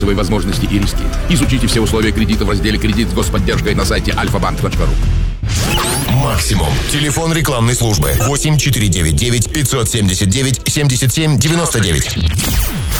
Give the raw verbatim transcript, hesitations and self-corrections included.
Свои возможности и риски. Изучите все условия кредита в разделе «Кредит с господдержкой» на сайте альфа банк точка ру. Максимум. Телефон рекламной службы восемь четыре девять девять пятьсот семьдесят девять семьдесят семь девяносто девять.